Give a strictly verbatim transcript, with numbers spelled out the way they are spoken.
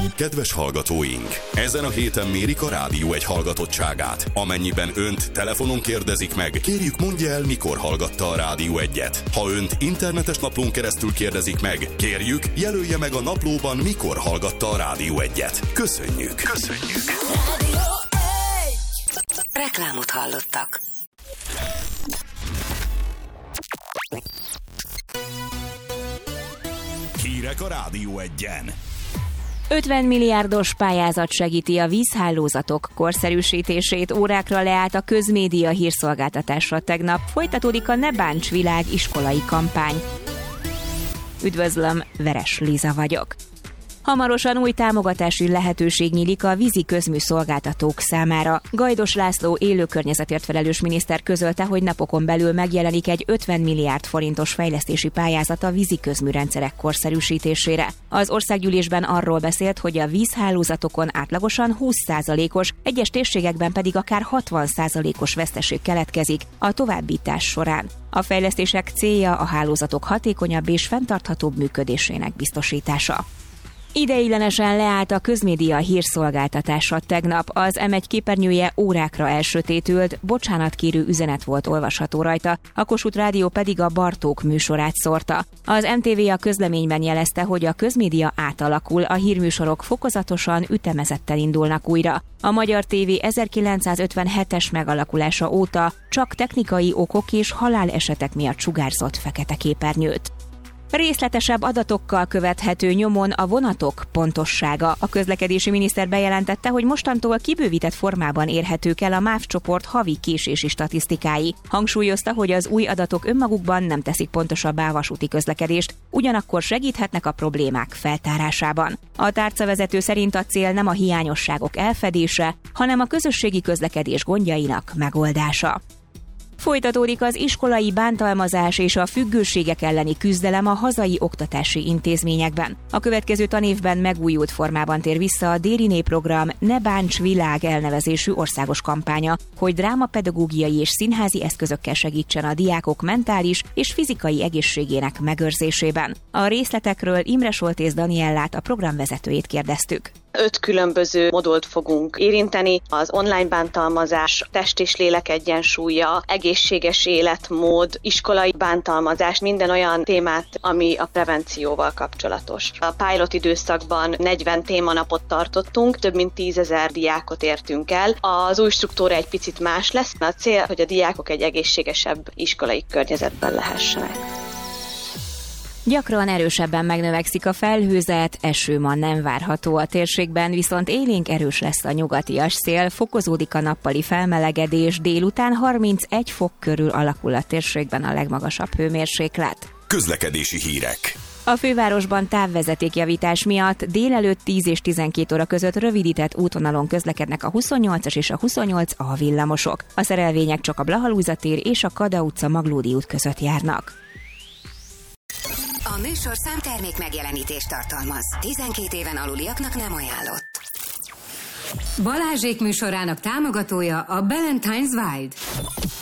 Kedves hallgatóink! Ezen a héten mérik a Rádió egy hallgatottságát. Amennyiben önt telefonon kérdezik meg, kérjük mondja el, mikor hallgatta a Rádió egyet. Ha önt internetes naplón keresztül kérdezik meg, kérjük jelölje meg a naplóban, mikor hallgatta a Rádió egyet. Köszönjük! Köszönjük! Rádió egy. Reklámot hallottak. Hírek a Rádió egyen. ötven milliárdos pályázat segíti a vízhálózatok korszerűsítését, órákra leállt a közmédia hírszolgáltatásra tegnap. Folytatódik a Ne Bánts Világ iskolai kampány. Üdvözlöm, Veres Liza vagyok. Hamarosan új támogatási lehetőség nyílik a vízi közműszolgáltatók számára. Gajdos László élőkörnyezetért felelős miniszter közölte, hogy napokon belül megjelenik egy ötven milliárd forintos fejlesztési pályázat a vízi közműrendszerek korszerűsítésére. Az országgyűlésben arról beszélt, hogy a vízhálózatokon átlagosan húsz százalékos, egyes térségekben pedig akár hatvan százalékos veszteség keletkezik a továbbítás során. A fejlesztések célja a hálózatok hatékonyabb és fenntarthatóbb működésének biztosítása. Ideiglenesen leállt a közmédia hírszolgáltatása tegnap. Az em egy képernyője órákra elsötétült, bocsánatkérő üzenet volt olvasható rajta, a Kossuth Rádió pedig a Bartók műsorát szórta. Az em té vé a közleményben jelezte, hogy a közmédia átalakul, a hírműsorok fokozatosan, ütemezettel indulnak újra. A Magyar Tévé ezerkilencszázötvenhetes megalakulása óta csak technikai okok és halálesetek miatt sugárzott fekete képernyőt. Részletesebb adatokkal követhető nyomon a vonatok pontossága. A közlekedési miniszter bejelentette, hogy mostantól kibővített formában érhetők el a MÁV csoport havi késési statisztikái. Hangsúlyozta, hogy az új adatok önmagukban nem teszik pontosabbá a vasúti közlekedést, ugyanakkor segíthetnek a problémák feltárásában. A tárcavezető szerint a cél nem a hiányosságok elfedése, hanem a közösségi közlekedés gondjainak megoldása. Folytatódik az iskolai bántalmazás és a függőségek elleni küzdelem a hazai oktatási intézményekben. A következő tanévben megújult formában tér vissza a Dériné program Ne Bánts Világ elnevezésű országos kampánya, hogy drámapedagógiai és színházi eszközökkel segítsen a diákok mentális és fizikai egészségének megőrzésében. A részletekről Imre Soltész Daniellát, a programvezetőjét kérdeztük. Öt különböző modult fogunk érinteni, az online bántalmazás, test és lélek egyensúlya, egészséges életmód, iskolai bántalmazás, minden olyan témát, ami a prevencióval kapcsolatos. A pilot időszakban negyven témanapot tartottunk, több mint tízezer diákot értünk el. Az új struktúra egy picit más lesz, a cél, hogy a diákok egy egészségesebb iskolai környezetben lehessenek. Gyakran erősebben megnövekszik a felhőzet, eső ma nem várható a térségben, viszont élénk erős lesz a nyugatias szél, fokozódik a nappali felmelegedés, délután harmincegy fok körül alakul a térségben a legmagasabb hőmérséklet. Közlekedési hírek. A fővárosban távvezetékjavítás miatt délelőtt tíz és tizenkét óra között rövidített útvonalon közlekednek a huszonnyolcas és a huszonnyolc A villamosok. A szerelvények csak a Blaha Lujza tér és a Kada utca Maglódi út között járnak. A műsorszám termék megjelenítést tartalmaz. tizenkét éven aluliaknak nem ajánlott. Balázsék műsorának támogatója a Ballantines Wild.